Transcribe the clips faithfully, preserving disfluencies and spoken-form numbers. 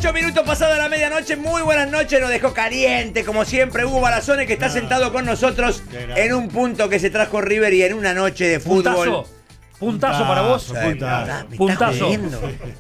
ocho minutos pasada la medianoche, muy buenas noches, nos dejó caliente, como siempre, Hugo Barazone, que está sentado con nosotros en un punto que se trajo River y en una noche de fútbol. Puntazo, puntazo para vos. Puntazo. Me Puntazo. estás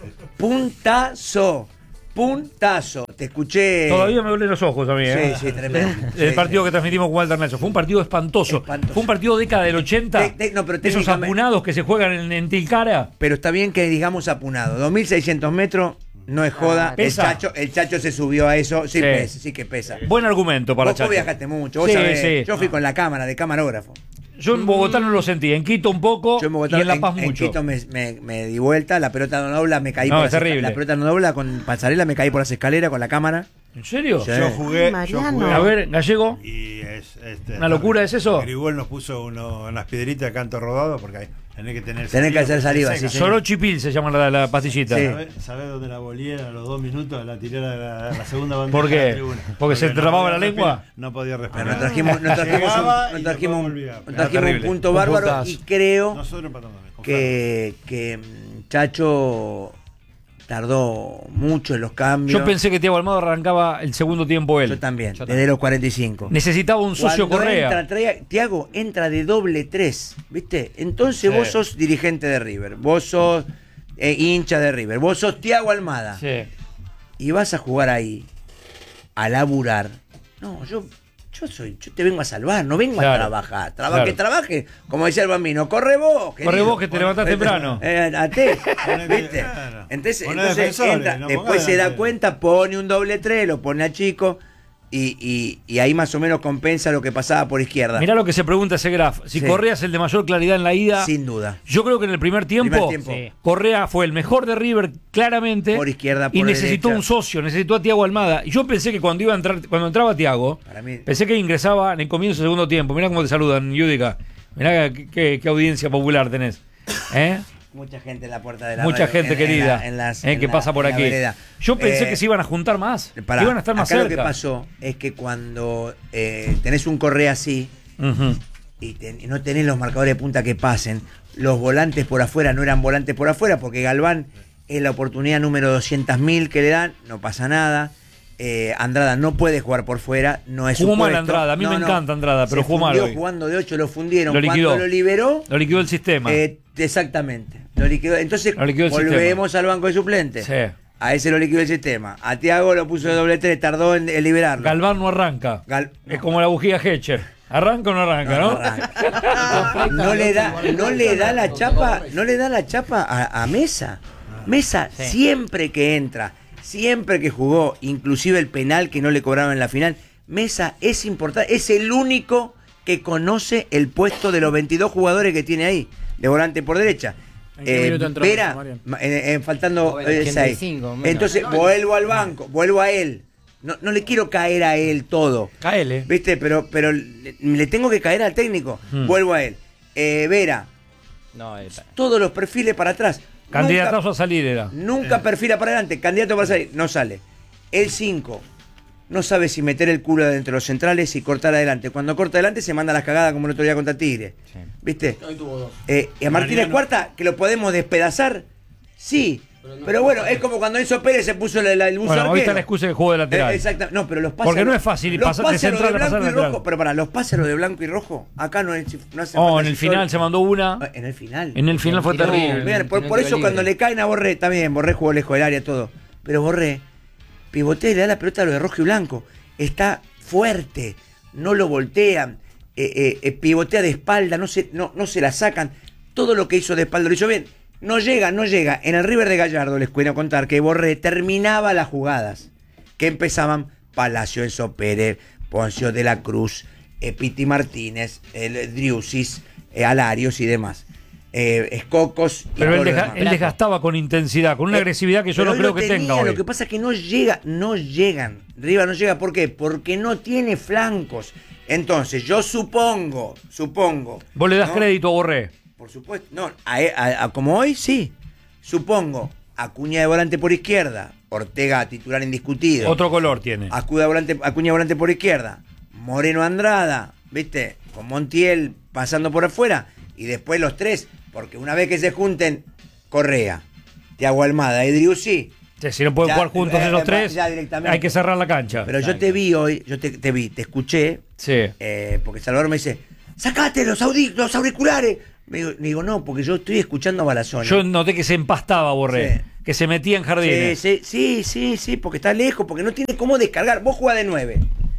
puntazo. Puntazo. Te escuché. Todavía me duelen los ojos a mí, ¿eh? Sí, sí, tremendo. El Sí, partido sí. que transmitimos con Walter Nelson. Fue un partido espantoso. Espantoso. Fue un partido década del ochenta. Te- te- no, pero Esos técnicamente- apunados que se juegan en, en Tilcara. Pero está bien que digamos apunado. dos mil seiscientos metros no es joda. El Pesa. chacho, el chacho se subió a eso. Sí, Sí. pesa, sí que pesa. Buen argumento para Vos, vos Chacho. viajaste mucho. Vos Sí, sabés, sí. yo fui con la cámara de camarógrafo. Yo en Bogotá no lo sentí. En Quito un poco Yo en Bogotá, y en La Paz en mucho. Quito me, me- me di vuelta, la pelota no dobla, me caí No, por es las terrible. esca- La pelota no dobla con pasarela, me caí por las escaleras con la cámara. ¿En serio? Sí. Yo jugué, yo Mariano. jugué. A ver, Gallego. Y es, este, ¿Una locura es eso? Grigol nos puso uno, unas piedritas de canto rodado porque hay, tenés que tener Tenés que hacer saliva, porque se sí, seca. Sorochipil se llama la, la pastillita. Sí. ¿Sabés, sabés dónde la volía a los dos minutos? La tiré a la, a la segunda bandeja ¿Por qué? de la tribuna. ¿Porque se no trababa podía la lengua? respirar, No podía respirar. Nos trajimos, nos trajimos, Llegaba un, y nos trajimos, no un- volvía. nos Era trajimos un terrible. punto Un bárbaro puntazo. y creo Nosotros empatamos. con que, que mm, Chacho tardó mucho en los cambios. Yo pensé que Thiago Almada arrancaba el segundo tiempo él. Yo también, Yo desde los cuarenta y cinco. Necesitaba un socio Cuando Correa. entra, trae- Thiago entra de doble tres, ¿viste? Entonces Sí. vos sos dirigente de River, vos sos eh, hincha de River, vos sos Thiago Almada Sí. y vas a jugar ahí, a laburar. No, yo, yo soy, yo te vengo a salvar, no vengo Claro. a trabajar. Traba- Claro. Que trabaje, como decía el bambino, corre vos, Corre querido. vos que te levantás temprano. Eh, a te, Ponete, ¿viste? claro. Entonces, Poné entonces defensores, entra, no después pongas se da delantero. cuenta, pone un doble tres, lo pone a Chico y, y, y ahí más o menos compensa lo que pasaba por izquierda. Mirá lo que se pregunta ese graf. Si Sí. Correa es el de mayor claridad en la ida. Sin duda. Yo creo que en el primer tiempo, Primer tiempo. Sí. Correa fue el mejor de River, claramente. Por izquierda, y por necesitó derecha. un socio, necesitó a Thiago Almada. Y yo pensé que cuando iba a entrar, cuando entraba Thiago, Para mí- pensé que ingresaba en el comienzo del segundo tiempo. Mirá cómo te saludan, Yudica. Mirá qué, qué- qué audiencia popular tenés. ¿Eh? Mucha gente en la puerta de la Mucha radio, gente en- en querida la- en las- eh, en que la- pasa por en la aquí. vereda. Yo pensé Eh, que se iban a juntar más. Pará, que iban a estar más acá cerca. lo que pasó es que cuando eh, tenés un Correa así Ujú. y, te- y no tenés los marcadores de punta que pasen, los volantes por afuera no eran volantes por afuera porque Galván es la oportunidad número doscientos mil que le dan, no pasa nada. Eh, Andrada no puede jugar por fuera, no es su Jugó mal puesto. Andrada, a mí No, me no. encanta Andrada, pero Se jugó mal fundió hoy. jugando de ocho, lo fundieron. Lo liquidó. Cuando lo liberó, Lo liquidó el sistema. eh, exactamente, lo liquidó. Entonces Lo liquidó el volvemos sistema. al banco de suplentes. Sí. A ese lo liquidó el sistema. A Thiago lo puso de doble tres, tardó en, en liberarlo. Galván no arranca. Gal- Es como la bujía Hecher. ¿Arranca o no arranca, no? arranca. No le da, no le da la chapa, no le da la chapa a, a Mesa. Mesa Sí. siempre que entra, siempre que jugó, inclusive el penal que no le cobraron en la final, Mesa es importante, es el único que conoce el puesto de los veintidós jugadores que tiene ahí, de volante por derecha. ¿En qué minuto entró Vera, Mesa, Mariano? ma- en- en- faltando Bueno, eh, ochenta y seis. cinco, menos. Entonces vuelvo al banco, vuelvo a él. No, no le quiero caer a él todo. Caele. ¿Viste? Pero, pero le, le tengo que caer al técnico. Hmm. Vuelvo a él. Eh, Vera, No, eh, todos los perfiles para atrás. Candidatazo Nunca, a salir era. nunca perfila para adelante. Candidato para salir. No sale. El cinco. No sabe si meter el culo dentro de los centrales y cortar adelante. Cuando corta adelante se manda las cagadas como el otro día contra Tigre. Sí. ¿Viste? Hoy tuvo dos. Eh, y a Martínez Mariano. Cuarta, que lo podemos despedazar. Sí. Pero no- Pero bueno, es como cuando Enzo Pérez se puso la, la, el buzo Bueno, ahorita arquero. la excusa de juego de lateral. Eh, exacta- No, pero los pases. Porque no es fácil los pasar de pases a los central a blanco pasar y a lateral. rojo. Pero para, los pases a los de blanco y rojo, acá no, es, no hace Oh, falta en el asesor. final se mandó una. Ah, En el final. En el final fue Tiró- terrible. Vean, por, Tiene por un eso tiro cuando libre. le caen a Borré, está bien, Borré jugó lejos del área, todo. Pero Borré, pivotea y le da la pelota a lo de rojo y blanco. Está fuerte, no lo voltean, eh, eh, eh, pivotea de espalda, no se, no, no se la sacan. Todo lo que hizo de espalda lo hizo bien. No llega, no llega. En el River de Gallardo les quiero contar que Borré terminaba las jugadas que empezaban Palacio, Enzo Pérez, Poncio de la Cruz, eh, Piti Martínez, el Driussis, eh, Alarios y demás. Eh, Escocos y Pero todo él, lo desga- demás. él desgastaba con intensidad, con una Eh, agresividad que yo pero no él creo lo que tenía, tenga hoy. Lo que pasa es que no llega, no llegan. Riva no llega, ¿por qué? Porque no tiene flancos. Entonces, yo supongo, supongo. Vos le das ¿no? crédito a Borré. Por supuesto. No, a, a- a- como hoy, sí. Supongo. Acuña de volante por izquierda. Ortega titular indiscutido. Otro color tiene. Acuña volante, Acuña volante por izquierda. Moreno Andrada, ¿viste? Con Montiel pasando por afuera. Y después los tres. Porque una vez que se junten, Correa, Thiago Almada y Driussi, Sí, si no pueden Ya, jugar juntos eh, esos eh, tres, ya directamente. hay que cerrar la cancha. Pero yo te vi hoy, yo te, te vi, te escuché, Sí. eh, porque Salvador me dice, sacate los, audi los auriculares. Me digo, me digo, no, porque yo estoy escuchando a Balazón. Yo noté que se empastaba, Borré, Sí. que se metía en jardines. Sí, sí, sí, sí, sí, porque está lejos, porque no tiene cómo descargar. Vos jugás de nueve.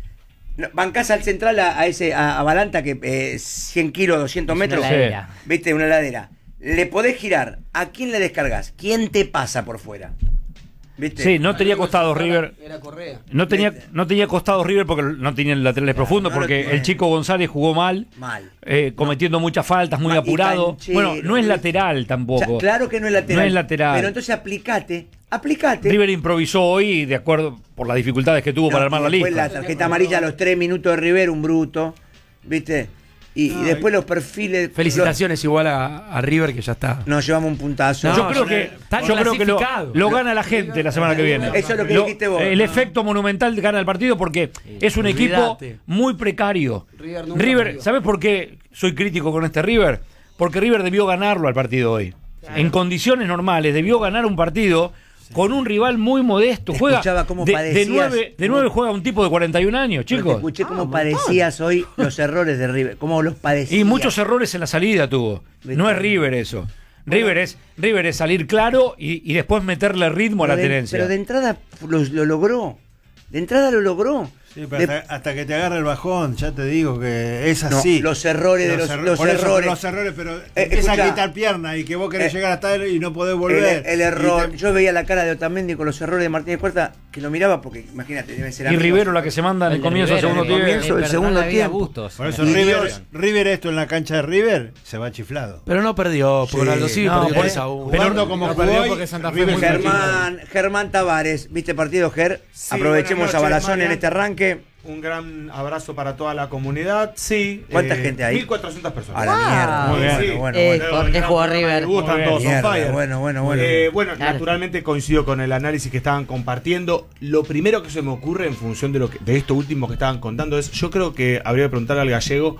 No, bancás al central a, a ese a, a Balanta que eh, cien kilos, doscientos metros. Una heladera. Viste, una heladera. Le podés girar. ¿A quién le descargas? ¿Quién te pasa por fuera? ¿Viste? Sí, no tenía costados River. Era Correa. No tenía, no tenía costados River porque no tenía laterales Claro, profundos, no lo porque tiene. el chico González jugó mal, Mal. eh, cometiendo muchas faltas, muy Ma- y apurado. canchero, Bueno, no es ¿viste? lateral O sea, tampoco. claro que no es lateral. No es lateral. Pero entonces aplicate, aplicate. River improvisó hoy, de acuerdo por las dificultades que tuvo No, para armar y la después lista. la tarjeta amarilla a los tres minutos de River, un bruto. ¿Viste? Y, y después los perfiles. Felicitaciones igual a, a River que ya está. Nos llevamos un puntazo. No, yo creo ya que, está yo creo que lo, clasificado. lo gana la gente la semana que viene. Eso es lo que dijiste vos. El efecto monumental gana el partido porque es un equipo Olvídate. muy precario. River nunca River, perdió. ¿sabes por qué soy crítico con este River? Porque River debió ganarlo al partido hoy. En condiciones normales debió ganar un partido con un rival muy modesto. Te Juega escuchaba cómo de, de padecías. nueve, de nueve juega un tipo de cuarenta y un años, Pero te chicos. escuché cómo padecías hoy los errores de River. Cómo los padecías. Y muchos errores en la salida tuvo. No es River eso. River es, River es salir claro y, y después meterle ritmo a la Pero de- tenencia. Pero de entrada lo, lo logró. De entrada lo logró. Sí, pero De- hasta, hasta que te agarre el bajón, ya te digo que es No, así. los errores de los- erro- los por eso, errores. los errores, pero Eh, empieza escuchá. a quitar pierna y que vos querés Eh, llegar hasta él y no podés El, volver. el error. Y te- Yo veía la cara de Otamendi con los errores de Martínez Cuarta, que lo miraba porque, imagínate, deben ser Y amigos. Rivero la que se manda en el El de comienzo del Rivero, segundo el de tiempo. comienzo del Perdonó segundo la vida a tiempo. Bustos. Por eso Y River, Dios. River esto en la cancha de River se va chiflado. Pero no perdió, porque Sí. Ronaldo sí No, perdió por tres eso- a uno. pero- Jugando como no jugó perdió hoy, porque Santa Fe River muy se va Germán, Germán Tavares, ¿viste partido, Ger? Sí, Aprovechemos buenas a noches, Balazón en Marian. este arranque. Un gran abrazo para toda la comunidad. Sí. ¿Cuánta gente hay? mil cuatrocientas personas. A la mierda. Muy bien. Bueno, bueno, Eh, bueno. ¿por qué jugó River? Me gustan Muy todos bien. on Mierda, fire. bueno, bueno, bueno. Eh, bueno, Claro. naturalmente coincido con el análisis que estaban compartiendo. Lo primero que se me ocurre en función de lo que, de esto último que estaban contando es, yo creo que habría que preguntarle al gallego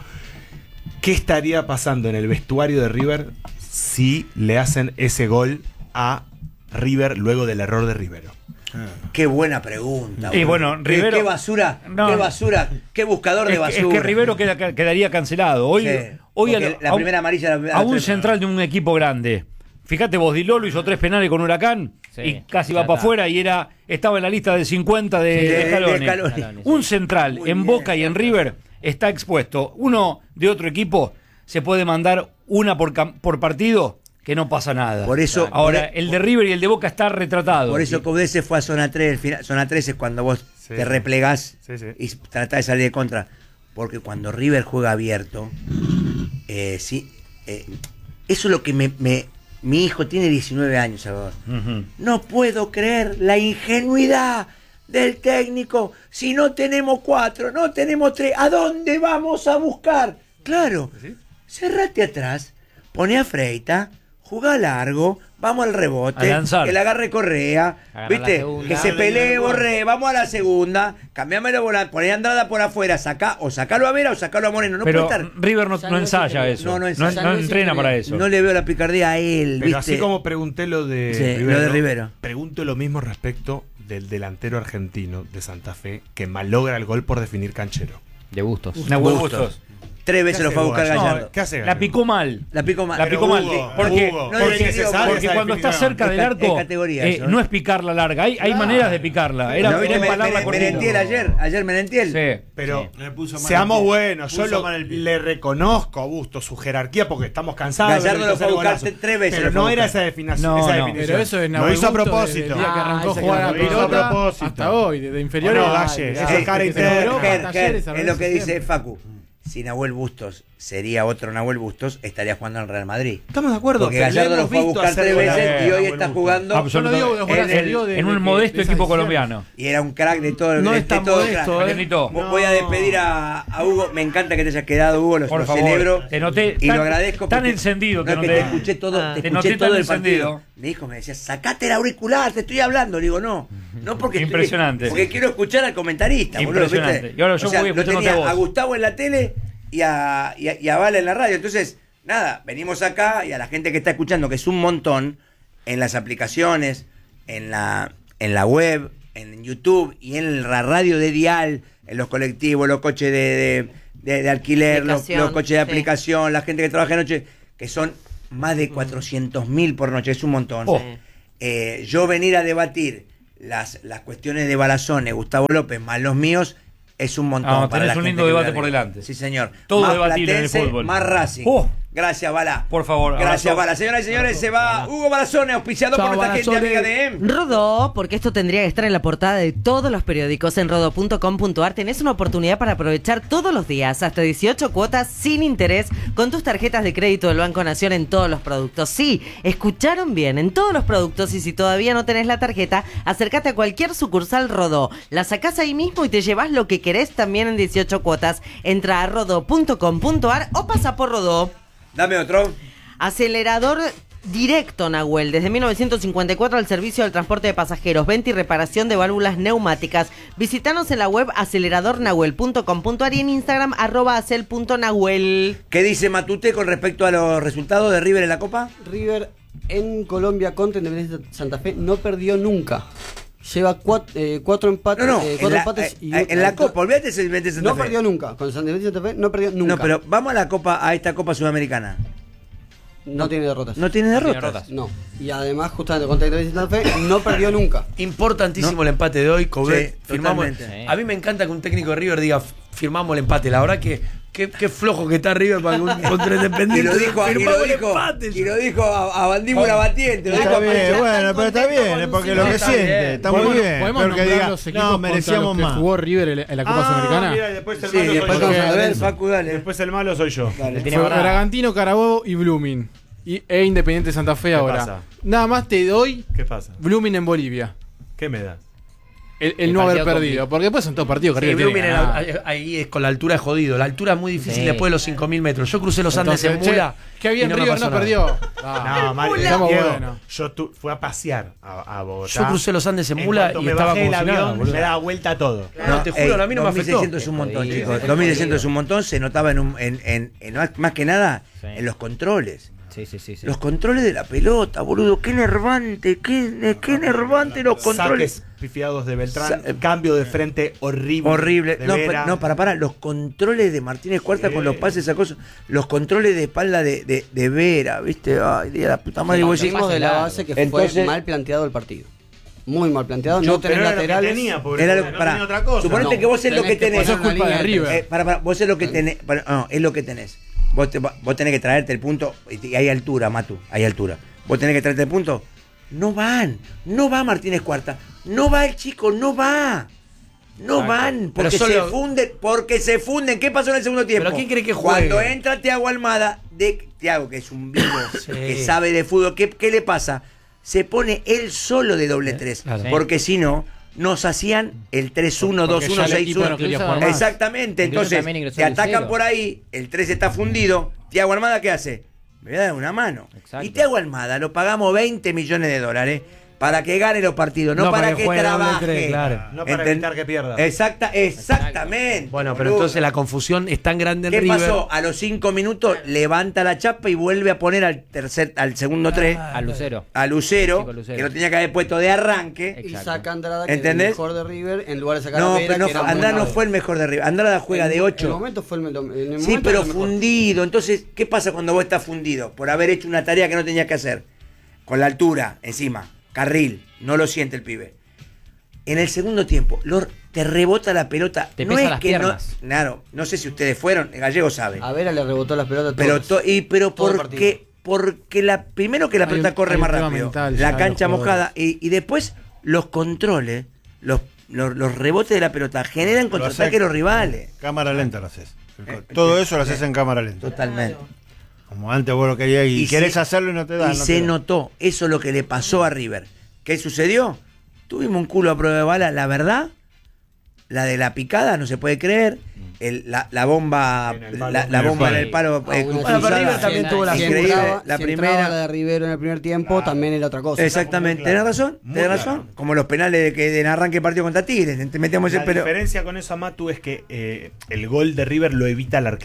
qué estaría pasando en el vestuario de River si le hacen ese gol a River luego del error de Rivero. Qué buena pregunta. Y boludo. bueno, Qué- Rivero- Qué, basura, No. qué basura, qué buscador de Es que, basura. es que Rivero queda- quedaría cancelado. Hoy, Sí, hoy a, porque lo- la a un- primera amarilla la- a un la- central de un equipo grande. Fíjate vos, Dilolo hizo tres penales con Huracán Sí, y casi ya va para está. afuera y era estaba en la lista de cincuenta de, Sí, de de- Scaloni. de Scaloni. Scaloni, sí. Un central Muy en bien, Boca y en River está expuesto. Uno de otro equipo se puede mandar una por, cam- por partido que no pasa nada. Por eso- Ahora, por- el de River y el de Boca está retratado. Por eso Cobde se fue a zona tres. El final, zona tres es cuando vos Sí. te replegás Sí, sí. y tratás de salir de contra. Porque cuando River juega abierto, eh, sí, eh, eso es lo que me, me- Mi hijo tiene diecinueve años, Salvador. Ujú. No puedo creer la ingenuidad del técnico. Si no tenemos cuatro, no tenemos tres, ¿a dónde vamos a buscar? Claro, cerrate atrás, pone a Freita, juega largo, vamos al rebote, A lanzar. que la agarre Correa, Agarrar ¿viste? la segunda. Que se Dale, pelee dale, Borré, vamos a la segunda, cambiámelo volante, poné a Andrada por afuera, sacá, o sacalo a Vera o sacalo a Moreno, no Pero puede estar. River no, San no Luis ensaya inferior. eso. No, no no, ensaya. no entrena para eso. No le veo la picardía a él, Pero ¿viste? así como pregunté lo de Sí, lo de Rivero. pregunto lo mismo respecto del delantero argentino de Santa Fe que malogra el gol por definir canchero. De Bustos. Nahuel Bustos. Bustos. Tres veces lo fue a buscar No, Gallardo. ¿qué hace La Gallardo? picó mal. La picó mal. La Pero picó mal. Hugo, porque Hugo, no porque- necesaria porque esa cuando está definición. cerca del Es ca- arco, es categoría eh, eso, ¿no? no es picarla larga. Hay, hay maneras de picarla. Era, ¿No era viste Me- empalarla Me- con Merentiel ayer? Ayer Merentiel. Sí. Pero Le puso mal seamos el pie. buenos, yo Puso lo- mal el pie. le reconozco a Busto su jerarquía porque estamos cansados. de Gallardo ver lo fue a hacer buscar golazo. tres veces, Pero lo fue a no era buscar. esa definición. No, esa no. definición. Pero eso es Lo Nahuel hizo a Bustos propósito. desde el día que arrancó Ah, a jugar a la ese que lo hizo a pelota propósito. hasta hoy, desde inferiores. Bueno, a- Galle, a- esa a- cara que se interna. logró Ger, con Ger, Talleres a es lo que ese dice tiempo. Facu. Si Nahuel Bustos sería otro Nahuel Bustos, estaría jugando en el Real Madrid. Estamos de acuerdo. Porque pero Gallardo le lo hemos fue a visto buscar hacer tres golazo. veces y hoy Nahuel está Bustos. jugando Absolutamente. Yo no digo de en, jugar, el- digo de- en un de- modesto de esa equipo decisión. colombiano. y era un crack de todo. No de, es tan de todo modesto, crack. eh. Argenito. Vo- Voy a despedir a, a Hugo. Me encanta que te hayas quedado, Hugo. Lo, Por lo favor. celebro. Te noté y tan- lo agradezco. tan porque- encendido te no, es que noté. te escuché todo, Ah. te Te escuché noté todo tan el partido. encendido. Mi hijo me decía, sacate el auricular, te estoy hablando. Le digo, no. No porque estoy- Impresionante. porque quiero escuchar al comentarista. boludo, Impresionante. ¿viste? Y ahora yo O sea, voy lo escuchándote tenía a vos. a Gustavo en la tele y a, y, a, y a Vala en la radio. Entonces, nada, venimos acá y a la gente que está escuchando, que es un montón, en las aplicaciones, en la en la web, en YouTube y en la radio de dial, en los colectivos, los coches de, de, de, de alquiler, los, los coches de sí. aplicación, la gente que trabaja de noche, que son más de cuatrocientos mil por noche, es un montón. Oh. Eh, yo venir a debatir las, las cuestiones de Balazones, Gustavo López, más los míos, es un montón. Ah, para tenés la un gente lindo que debate vive por arriba. delante. Sí, señor. Todo Más debatible en el Platense, fútbol. más Racing. Oh. Gracias, Bala. Por favor, Gracias, abrazo. Bala. Señoras y señores, se va Hugo Balazones, auspiciado Chao, por nuestra gente Balazones. amiga de... Rodó, porque esto tendría que estar en la portada de todos los periódicos. En rodó punto com punto ar tenés una oportunidad para aprovechar todos los días hasta dieciocho cuotas sin interés con tus tarjetas de crédito del Banco Nación en todos los productos. Sí, escucharon bien, en todos los productos, y si todavía no tenés la tarjeta, acércate a cualquier sucursal Rodó. La sacás ahí mismo y te llevas lo que querés también en dieciocho cuotas. Entra a rodó punto com punto ar o pasa por Rodó. Dame otro. Acelerador directo Nahuel, desde mil novecientos cincuenta y cuatro al servicio del transporte de pasajeros, venta y reparación de válvulas neumáticas. Visítanos en la web acelerador nahuel punto com punto ar y en Instagram arroba acel punto nahuel. ¿Qué dice Matute con respecto a los resultados de River en la Copa? River en Colombia contra Independiente Santa Fe no perdió nunca. Lleva cuatro, eh, cuatro empates, No, no, eh, en cuatro la, empates eh, y eh, en la Copa, olvídate de Independiente Santa no Fe. perdió nunca. Con Independiente Santa Fe no perdió nunca. No, pero vamos a la Copa, a esta Copa Sudamericana. no tiene derrotas. No tiene derrotas. derrotas. No. Y además, justamente contra Independiente Santa Fe no perdió nunca. Importantísimo el empate de hoy, Coudet. Sí, firmamos. totalmente. A mí me encanta que un técnico de River diga firmamos el empate. La verdad que qué, qué flojo que está River para que un contra Independiente. Y lo dijo, y lo firmamos el dijo, empate. y lo dijo a, a Bandíbula Batiente. Lo dijo Está a bien, Patricia. bueno, pero está bien, es porque lo que Está siente, bien. está muy Podemos- bien. Podemos Pero que nombrar diga, los equipos no, contra merecíamos los que más. jugó River en en la Copa Ah, Sudamericana. mira, después el Sí, malo después soy vamos yo. a ver, Eso. Facu, dale. Después el malo soy yo. Dale. Tiene Fue verdad. Bragantino, Carabobo y Blooming. Y, e Independiente Santa Fe ahora. pasa? Nada más te doy ¿Qué pasa? Blooming en Bolivia. ¿Qué me das? El, el El no haber partido perdido. compli- Porque después son todos partidos que Sí, River tiene Blooming que en ganar. la- ahí es con la altura es jodido. La altura es muy difícil Sí. después de los cinco mil metros. Yo crucé los Andes Entonces, en mula. che, que bien y no me River pasó no nada. perdió. Ah, No, Mario, estamos Diego, buenos. yo tu, fui a pasear a, a Bogotá. Yo crucé los Andes en En mula cuanto y me estaba bajé como del si nada, avión, boludo. me daba vuelta todo. No, te juro, a mí no me dos mil afectó. seiscientos es un montón, Jodido, chicos. es dos mil seiscientos jodido. es un montón, se notaba en, un, en, en, en más, más que nada Sí. en los controles. Sí, sí, sí. sí. Los controles de la pelota, boludo. Qué nervante, qué, qué nervante los controles. Saques pifiados de Beltrán, Sa- cambio de frente horrible. Horrible. de No, Vera. pa- no, para, para. Los controles de Martínez Cuarta Sí. con los pases, esa cosa. Los controles de espalda de, de, de Vera, ¿viste? Ay, de la puta madre. vos decís, Partimos de la base que fue Entonces- mal planteado el partido. Muy mal planteado. Yo- no Pero tenés era lo que laterales. tenía, pobre, Era lo- porque no pará. tenía otra cosa. Suponete No, que vos es lo tenés que que tenés. Eso es poner una culpa de línea River. Eh, para, para, vos es lo que tenés. para- no, es lo que tenés. Vos, te- vos tenés que traerte el punto. Y hay altura, Matu. Hay altura. Vos tenés que traerte el punto. No van. No va Martínez Cuarta. No va el chico. No va. No Exacto. van. Porque Pero solo- se funden. Porque se funden. ¿Qué pasó en el segundo tiempo? ¿Pero quién cree que juegue? Cuando entra Thiago Almada. De, Thiago, que es un vivo. Sí. Que sabe de fútbol. ¿Qué, qué le pasa? Se pone él solo de doble tres. claro. Porque si no. Nos hacían el tres uno, dos Porque uno, ya el seis equipo uno. no quería jugar más. Exactamente, Incluso entonces también ingresó te el atacan cero. por ahí, el tres está fundido, Thiago Almada ¿qué hace? Me voy a dar una mano. Exacto. Y Thiago Almada lo pagamos veinte millones de dólares para que gane los partidos, no, No, para, para que que, juegue doble trabaje. tres, claro. No para Enten- evitar que pierda. Exacta, exactamente. Bueno, pero boludo. entonces la confusión es tan grande en ¿Qué River. pasó? A los cinco minutos levanta la chapa y vuelve a poner al tercer, al segundo tres, A Lucero. a Lucero, Chico Lucero. que lo tenía que haber puesto de arranque. Y Exacto. saca a Andrada, que ¿Entendés? es el mejor de River, en lugar de sacar No, a Vera, pero no, que era fue- muy Andrada no malo. fue el mejor de arriba. Andrada juega En- de En ocho. el momento fue el, en el Sí, momento pero era el mejor. fundido. Entonces, ¿qué pasa cuando vos estás fundido? Por haber hecho una tarea que no tenías que hacer. Con la altura, encima. Carril. No lo siente el pibe. En el segundo tiempo, lo- te rebota la pelota. Te no pesa es las que piernas. no. Claro, no sé si ustedes fueron. El gallego sabe. A Vera le rebotó las pelotas Pero, todas. to- y, pero Todo el porque, porque la, primero que la Hay pelota un- corre hay un más tema rápido. mental ya La de los cancha jugadores. mojada. Y, y después los controles, los, los, los rebotes de la pelota generan contraataque a los rivales. Cámara lenta lo haces. Eh, Todo eh, eso lo haces en cámara lenta. Totalmente. Como antes vos lo querías y, Y querés se- hacerlo y no te dan. Y no se te dan. notó, eso es lo que le pasó a River. ¿Qué sucedió? Tuvimos un culo a prueba de bala, la verdad, la de la picada, no se puede creer, el- la, la bomba, En el palo. la, la En el bomba en palo. el palo, Ah, eh, una cruzada. Bueno, pero River Si- también tuvo la si increíble, entraba- la si primera- entraba la de Rivero en el primer tiempo, también era otra cosa. Exactamente, Muy claro. tenés razón, Muy tenés claro. razón, como los penales de que en arranque partido contra Tigres, te metíamos La el pelo. diferencia con eso, Matu, es que eh, el gol de River lo evita el arquero.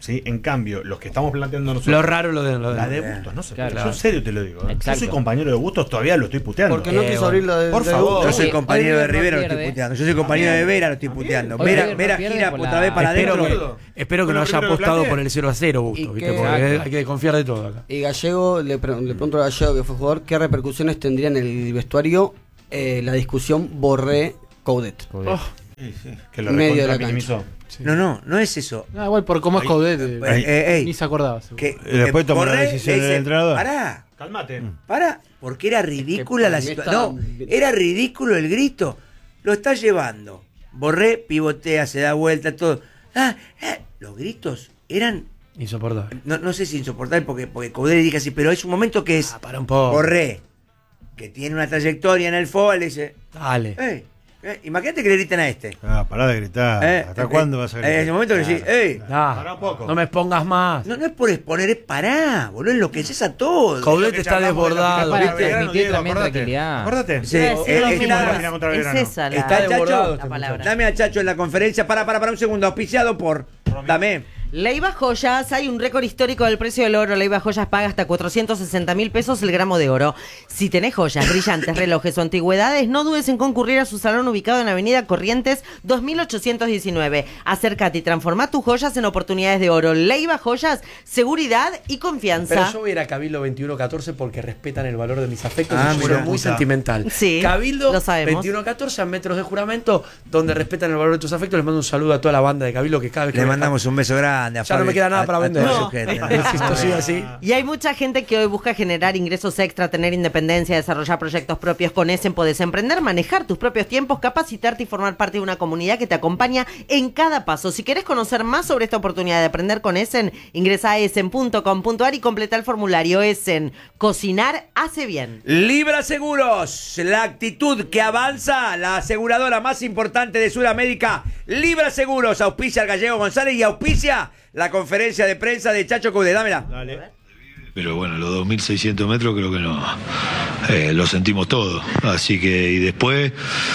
¿sí? En cambio, los que estamos planteando nosotros. Lo raro lo de, lo de La de Bustos, no sé. Claro. Yo en serio te lo digo. ¿eh? Yo Exacto. soy compañero de Bustos, todavía lo estoy puteando. Porque no Eh, quiso bueno. abrir la de. Por de favor. Bustos. Yo soy Hoy- compañero hoy de River no Rivera, lo estoy pierde. puteando. Yo soy compañero de Vera, lo estoy puteando. Hoy Vera, River no Vera pierde gira por otra la- vez para espero adentro. que, espero que Con no lo haya primero que apostado planteé. por el cero a cero, Busto, Y ¿viste? que- Porque Exacto. hay que desconfiar de todo acá. Y Gallego, le, pre- le pregunto a Gallego, que fue jugador, ¿qué repercusiones tendría en el vestuario eh, la discusión Borré-Coudet? Sí, sí, que lo Medio de la recontra minimizó. No, no, no es eso. Ah, igual por cómo es Coudet, eh, Eh, eh, ey, ni se acordaba. seguro. que, Y después eh, toma la Borré decisión le del dice, entrenador. Pará, Calmate. pará, porque era ridícula para la mí situación. está No, bien. era ridículo el grito. Lo está llevando. Borré pivotea, se da vuelta, todo. Ah, eh, los gritos eran, Insoportable. no, no sé si insoportables porque, porque Coudet diga así, pero es un momento que es Ah, para un poco. Borré, que tiene una trayectoria en el fútbol, le dice, Dale. ey, eh, imagínate que le gritan a este. Ah, pará de gritar. Eh, ¿Hasta eh, cuándo vas a eh, gritar? En ese momento que sí, ey, Ah, Pará un poco. no me expongas más. no, no es por exponer, es pará, boludo, enloqueces a todos. Coudet Lo que está charlamos de la desbordado. final Para contra Belgrano, transmitir Diego, también acordate. tranquilidad. Acordate. Sí, Iba a eh, decir lo eh, mismo. está- la final contra Es Belgrano. esa la, Está el desbordado Chacho. este palabra. Dame al Chacho en la conferencia. Para, para, para un segundo. Auspiciado por. Dame. Leiva Joyas, hay un récord histórico del precio del oro. Leiva Joyas paga hasta cuatrocientos sesenta mil pesos el gramo de oro. Si tenés joyas, brillantes, relojes o antigüedades, no dudes en concurrir a su salón ubicado en Avenida Corrientes dos mil ochocientos diecinueve. Acércate y transforma tus joyas en oportunidades de oro. Leiva Joyas, seguridad y confianza. Pero yo voy a ir a Cabildo veintiuno catorce porque respetan el valor de mis afectos. Ah, y yo soy mira. muy Puta. sentimental. Sí, Cabildo lo sabemos. veintiuno catorce a metros de juramento, donde respetan el valor de tus afectos. Les mando un saludo a toda la banda de Cabildo que cada vez que Le me- mandamos un beso grande. A Ya no Fabi- me queda nada a- para a vender. toda No. su gente. Si esto sigue así. Y hay mucha gente que hoy busca generar ingresos extra, tener independencia, desarrollar proyectos propios. Con Essen podés emprender, manejar tus propios tiempos, capacitarte y formar parte de una comunidad que te acompaña en cada paso. Si querés conocer más sobre esta oportunidad de aprender con Essen, ingresa a essen punto com punto a r y completa el formulario. Essen, cocinar hace bien. Libra Seguros, la actitud que avanza, la aseguradora más importante de Sudamérica. Libra Seguros, auspicia al Gallego González y auspicia la conferencia de prensa de Chacho Coudet. Dámela. Dale. Pero bueno, los dos mil seiscientos metros creo que no eh, lo sentimos todo. Así que, y después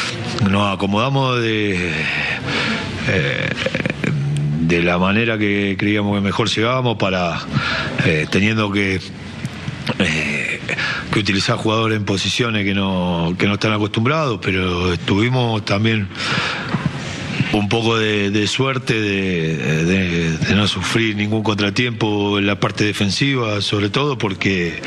nos acomodamos de, eh, de la manera que creíamos que mejor llegábamos para, eh, teniendo que, eh, que utilizar jugadores en posiciones que no, que no están acostumbrados, pero estuvimos también un poco de, de suerte de, de- de no sufrir ningún contratiempo en la parte defensiva, sobre todo porque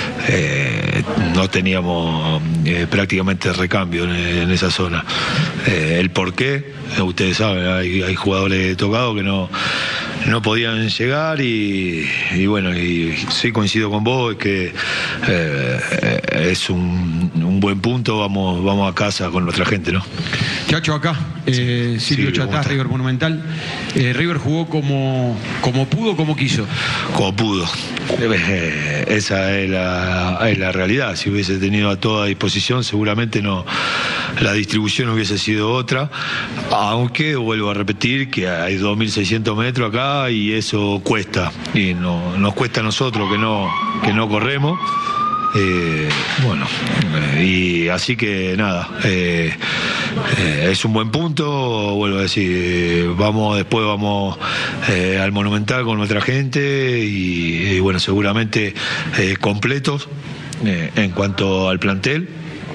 eh, no teníamos eh, prácticamente recambio en, en esa zona. Eh, el por qué, eh, ustedes saben, hay, hay jugadores tocados que no, no podían llegar y, y bueno, y sí coincido con vos, es que eh, es un, un buen punto, vamos, vamos a casa con nuestra gente, ¿no? Chacho, acá, eh, Silvio Sí, ¿cómo Chatás, está? River Monumental. Eh, River jugó como, como pudo, como quiso. Como pudo. Eh, esa es la, es la realidad. Si hubiese tenido a toda disposición, seguramente no, la distribución hubiese sido otra. Aunque vuelvo a repetir que hay dos mil seiscientos metros acá y eso cuesta. Y no, nos cuesta a nosotros que no, que no corremos. Eh, bueno, eh, y así que nada, eh, eh, es un buen punto, vuelvo a decir, eh, vamos después vamos eh, al Monumental con nuestra gente y, y bueno, seguramente eh, completos eh, en cuanto al plantel.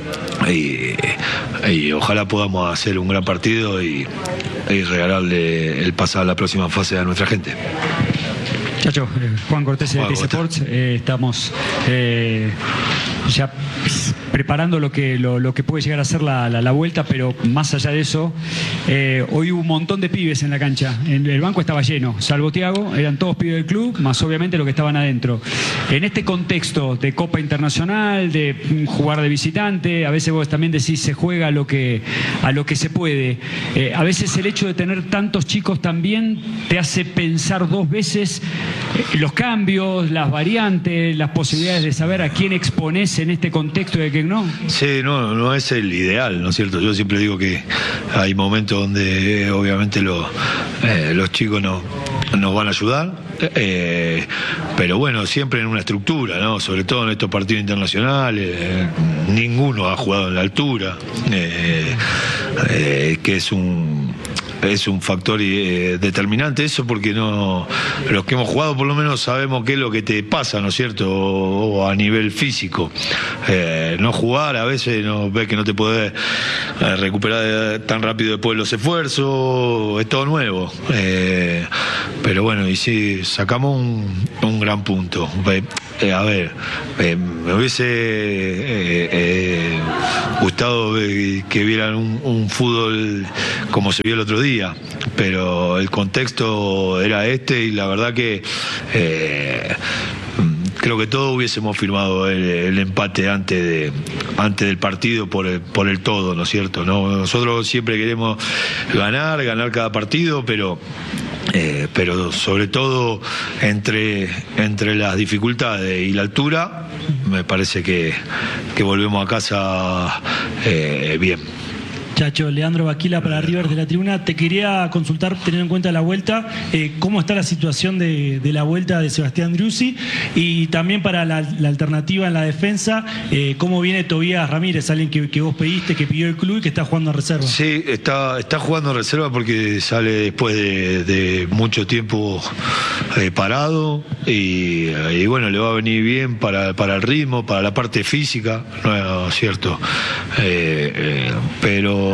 Y, y ojalá podamos hacer un gran partido y, y regalarle el pasar a la próxima fase a nuestra gente. Chacho, eh, Juan Cortés de Juan, T C ¿cómo Sports, eh, estamos eh, ya preparando lo que, lo, lo que puede llegar a ser la, la, la vuelta, pero más allá de eso, eh, hoy hubo un montón de pibes en la cancha. En el banco estaba lleno, salvo Thiago, eran todos pibes del club, más obviamente los que estaban adentro. En este contexto de Copa Internacional, de mm, jugar de visitante, a veces vos también decís se juega a lo que, a lo que se puede. Eh, a veces el hecho de tener tantos chicos también te hace pensar dos veces eh, los cambios, las variantes, las posibilidades de saber a quién exponés en este contexto de que no. Sí, no, no es el ideal, ¿no es cierto? Yo siempre digo que hay momentos donde eh, obviamente lo- eh, los chicos no, nos van a ayudar, eh, pero bueno, siempre en una estructura, ¿no? Sobre todo en estos partidos internacionales, eh, ninguno ha jugado en la altura, eh, eh, que es un es un factor eh, determinante eso, porque no los que hemos jugado por lo menos sabemos qué es lo que te pasa, ¿no es cierto? O, o a nivel físico. Eh, no jugar a veces no ves que no te podés eh, recuperar tan rápido después de los esfuerzos, es todo nuevo. Eh, pero bueno, y sí, sacamos un, un gran punto. Eh, a ver, eh, me hubiese eh, eh, gustado eh, que vieran un, un fútbol como se vio el otro día, pero el contexto era este y la verdad que eh, creo que todos hubiésemos firmado el, el empate antes de antes del partido por el, por el todo, ¿no es cierto? ¿No? Nosotros siempre queremos ganar, ganar cada partido, pero Eh, pero sobre todo entre, entre las dificultades y la altura, me parece que, que volvemos a casa eh, bien. Chacho, Leandro Baquila para River de la Tribuna. Te quería consultar, teniendo en cuenta la vuelta, eh, cómo está la situación de, de la vuelta de Sebastián Driussi, y también para la, la alternativa en la defensa, eh, cómo viene Tobías Ramírez, alguien que, que vos pediste, que pidió el club y que está jugando en reserva. Sí, está, está jugando en reserva porque sale después de, de mucho tiempo eh, parado y, y bueno, le va a venir bien para, para el ritmo, para la parte física, ¿no es cierto? Eh, eh, pero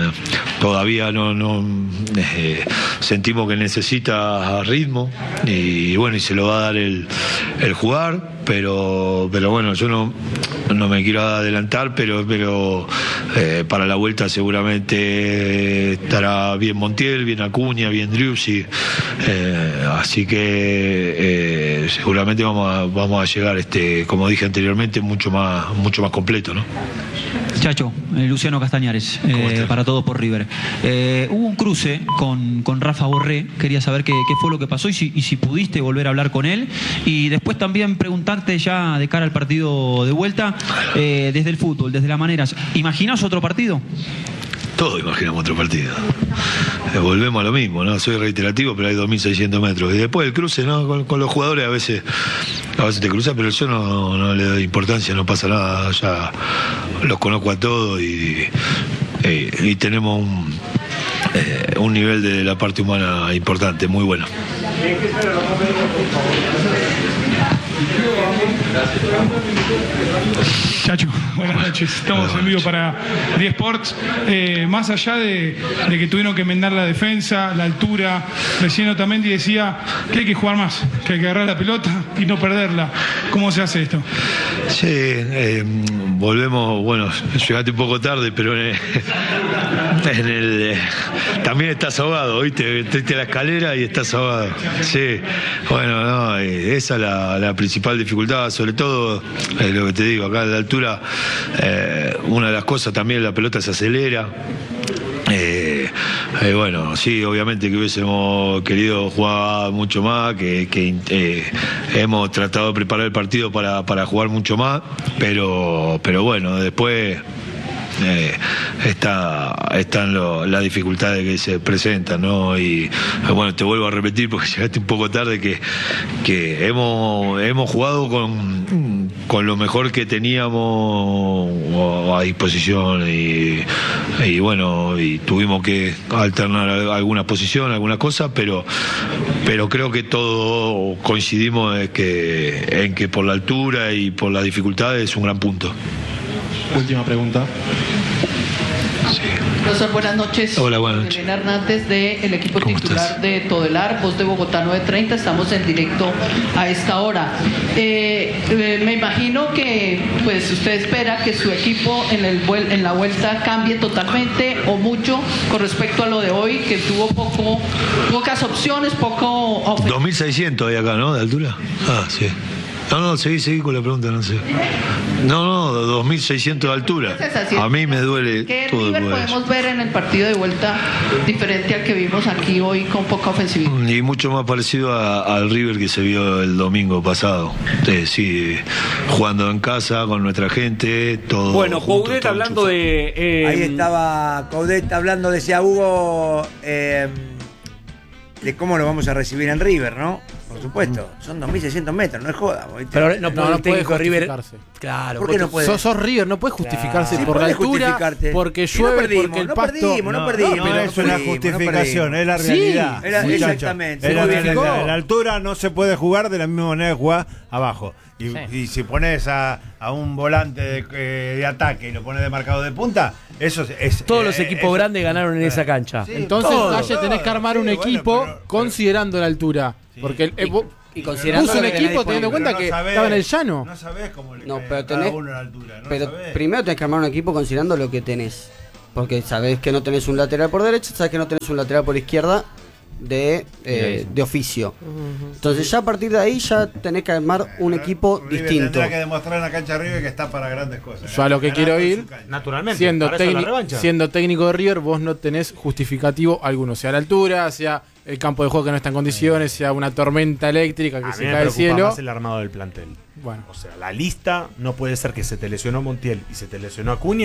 todavía no, no eh, sentimos que necesita ritmo y bueno, y se lo va a dar el, el jugar, pero pero bueno, yo no, no me quiero adelantar, pero pero eh, para la vuelta seguramente estará bien Montiel, bien Acuña, bien Driussi, eh, así que eh, seguramente vamos a, vamos a llegar, este, como dije anteriormente, mucho más, mucho más completo, ¿no? Chacho, eh, Luciano Castañares, eh, para Todos por River. Eh, hubo un cruce con, con Rafa Borré, quería saber qué, qué fue lo que pasó y si, y si pudiste volver a hablar con él. Y después también preguntarte ya de cara al partido de vuelta, eh, desde el fútbol, desde las maneras, ¿imaginás otro partido? Todos imaginamos otro partido. Eh, volvemos a lo mismo, ¿no? Soy reiterativo, pero hay dos mil seiscientos metros. Y después el cruce, ¿no? Con, con los jugadores a veces a veces te cruzas, pero yo no, no le doy importancia, no pasa nada. Ya los conozco a todos y, y, y tenemos un, eh, un nivel de la parte humana importante, muy bueno. Chacho, buenas noches. Estamos en vivo para diez Sports. Eh, más allá de, de que tuvieron que enmendar la defensa, la altura, recién Otamendi decía que hay que jugar más, que hay que agarrar la pelota y no perderla. ¿Cómo se hace esto? Sí, eh, volvemos, bueno, llegaste un poco tarde, pero en el, en el eh, también estás ahogado, ¿viste? Viste la escalera y estás ahogado. Sí, bueno, no, eh, esa es la, la principal dificultad, sobre todo eh, lo que te digo, acá a la altura, eh, una de las cosas también, la pelota se acelera. Eh, eh, bueno, sí, obviamente que hubiésemos querido jugar mucho más, que, que eh, hemos tratado de preparar el partido para, para jugar mucho más, pero, pero bueno, después eh, está, están lo, las dificultades que se presentan, ¿no? Y eh, bueno, te vuelvo a repetir porque llegaste un poco tarde que, que hemos, hemos jugado con, con lo mejor que teníamos a disposición y, y bueno, y tuvimos que alternar alguna posición, alguna cosa, pero, pero creo que todos coincidimos en que, en que por la altura y por las dificultades es un gran punto. Última pregunta. Sí. Profesor, buenas noches. Hola, buenas noches. Elena Hernández del equipo titular estás? de Todelar, Voz de Bogotá nueve treinta, estamos en directo a esta hora. Eh, eh, me imagino que pues usted espera que su equipo en, el vuel en la vuelta cambie totalmente o mucho con respecto a lo de hoy, que tuvo poco, pocas opciones, poco... dos mil seiscientos hay acá, ¿no? De altura. Ah, sí. No, no, seguí, seguí con la pregunta, no sé. No, no, dos mil seiscientos de altura. A mí me duele ¿Qué todo. River podemos ver en el partido de vuelta diferente al que vimos aquí hoy con poca ofensividad? Y mucho más parecido a, al River que se vio el domingo pasado. Eh, sí, jugando en casa con nuestra gente, todo. Bueno, Coudet hablando de... Eh, Ahí estaba Coudet hablando, decía Hugo, eh, de cómo lo vamos a recibir en River, ¿no? por supuesto. Son dos mil seiscientos metros, no es joda. ¿viste? Pero no, No, puede no el puede técnico de River. justificarse. Claro, ¿Por qué no puede? Sos, sos River, no puedes justificarse Sí, por la podés altura, justificarte. porque Y no llueve, perdimos, porque el no pasto... perdimos, no perdimos. No, no es una perdimos, no justificación, perdimos. es la Sí, realidad. era- muchacho. exactamente, Es la se realidad. modificó. La altura no se puede jugar de la misma manera que jugar abajo. Y, Sí. y si pones a, a un volante de, eh, de ataque y lo pones de marcado de punta, eso es. es- Todos los eh, equipos eso- grandes ganaron en esa cancha. Sí, Entonces, todo, Calle, tenés todo, que armar un sí, bueno, equipo pero- pero- considerando la altura. Porque el, eh, vos- Y considerando puso un lo que tenés equipo teniendo en disponible. cuenta Pero que no sabés- estaba en el llano. No sabés cómo le No, cae pero a cada tenés- uno la altura. No Pero sabés. primero tenés que armar un equipo considerando lo que tenés. Porque sabés que no tenés un lateral por derecha, sabés que no tenés un lateral por izquierda de, eh, de oficio. Entonces ya a partir de ahí ya tenés que armar un equipo River distinto. Tendrá que demostrar en la cancha de River que está para grandes cosas. Yo a lo que Ganar quiero en ir, su cancha. Naturalmente. siendo, para eso la técnico- revancha. siendo técnico de River, vos no tenés justificativo alguno. Sea la altura, sea el campo de juego que no está en condiciones, sea una tormenta eléctrica que A se mí me cae del preocupa cielo. más el armado del plantel. Bueno. O sea, la lista no puede ser que se te lesionó Montiel y se te lesionó Acuña